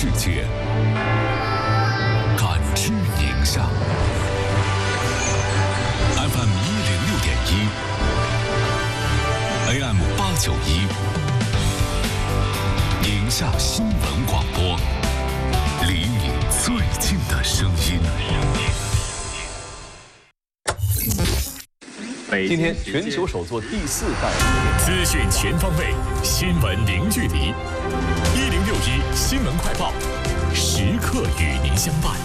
世界，感知宁夏。FM 106.1 AM 891，宁夏新闻广播，离你最近的声音。 今天全球首座第4代资讯全方位，新闻零距离。1061新闻快报，时刻与您相伴。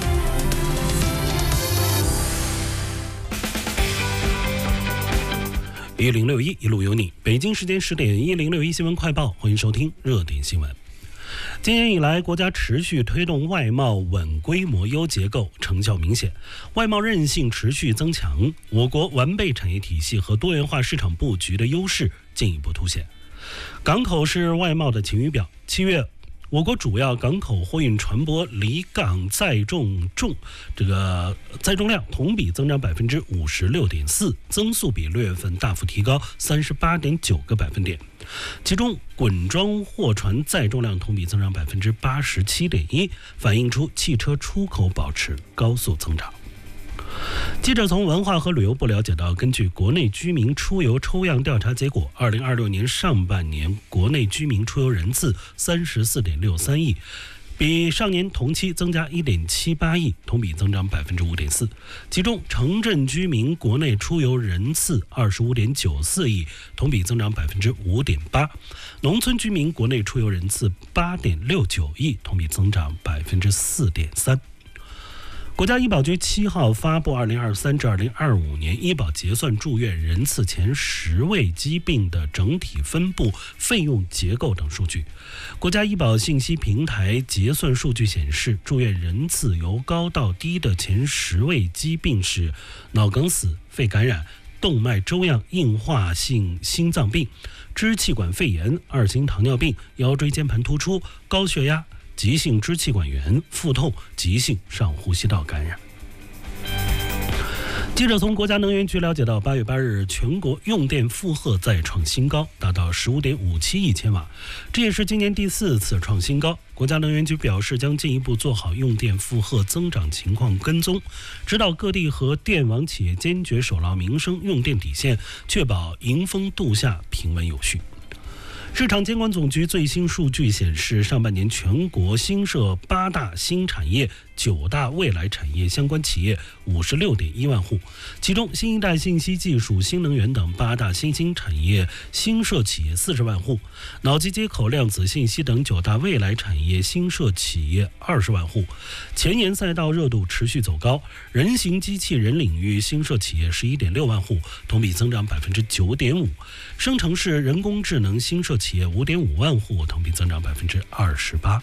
1061一路有你。北京时间10点，1061新闻快报，欢迎收听热点新闻。今年以来，国家持续推动外贸稳规模优结构，成效明显，外贸韧性持续增强，我国完备产业体系和多元化市场布局的优势进一步凸显。港口是外贸的晴雨表。7月，我国主要港口货运船舶离港载重量同比增长56.4%，增速比6月份大幅提高38.9个百分点。其中，滚装货船载重量同比增长87.1%，反映出汽车出口保持高速增长。记者从文化和旅游部了解到，根据国内居民出游抽样调查结果，2026年上半年国内居民出游人次34.63亿，比上年同期增加1.78亿，同比增长5.4%。其中，城镇居民国内出游人次25.94亿，同比增长5.8%；农村居民国内出游人次8.69亿，同比增长4.3%。国家医保局7号发布2023至2025年医保结算住院人次前10位疾病的整体分布、费用结构等数据。国家医保信息平台结算数据显示，住院人次由高到低的前10位疾病是脑梗死、肺感染、动脉粥样硬化性心脏病、支气管肺炎、2型糖尿病、腰椎间盘突出、高血压、急性支气管炎、腹痛、急性上呼吸道感染。记者从国家能源局了解到，8月8日全国用电负荷再创新高，达到15.57亿千瓦，这也是今年第4次创新高。国家能源局表示，将进一步做好用电负荷增长情况跟踪，指导各地和电网企业坚决守牢民生用电底线，确保迎峰度夏平稳有序。市场监管总局最新数据显示，上半年全国新设8大新产业、9大未来产业相关企业56.1万户，其中新一代信息技术、新能源等8大新兴产业新设企业40万户，脑机接口、量子信息等9大未来产业新设企业20万户。前沿赛道热度持续走高，人形机器人领域新设企业11.6万户，同比增长9.5%；生成式人工智能新设企业5.5万户，同比增长28%。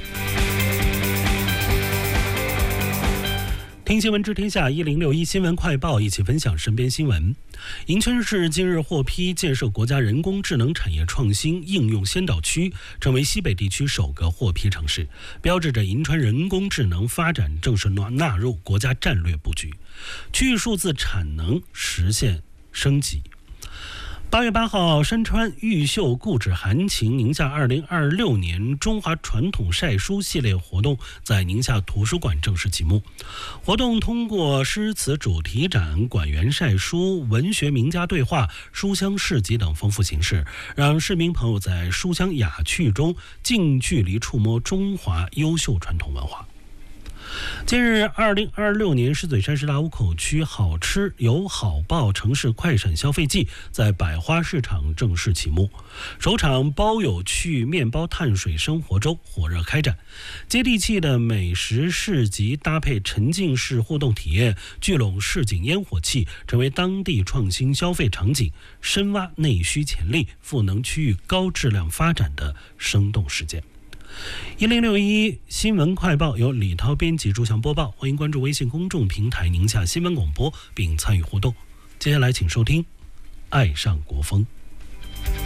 听新闻知天下，1061新闻快报，一起分享身边新闻。银川市近日获批建设国家人工智能产业创新应用先导区，成为西北地区首个获批城市，标志着银川人工智能发展正式纳入国家战略布局，区域数字产能实现升级。8月8号，山川玉秀故纸含情宁夏2026年中华传统晒书系列活动在宁夏图书馆正式启幕。活动通过诗词主题展、馆员晒书、文学名家对话、书香市集等丰富形式，让市民朋友在书香雅趣中近距离触摸中华优秀传统文化。近日，2026年狮嘴山市大沽口区好吃有好报城市快闪消费季在百花市场正式启幕，首场包有趣面包碳水生活周火热开展，接地气的美食市集搭配沉浸式互动体验，聚拢市井烟火气，成为当地创新消费场景、深挖内需潜力、赋能区域高质量发展的生动实践。1061新闻快报由李涛编辑，朱翔播报。欢迎关注微信公众平台宁夏新闻广播并参与互动。接下来请收听爱上国风。